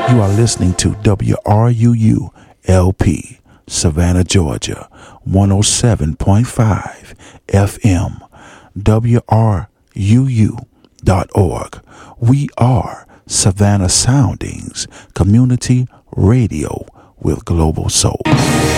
You are listening to WRUU LP, Savannah, Georgia, 107.5 FM, WRUU.org. We are Savannah Soundings Community Radio with Global Soul.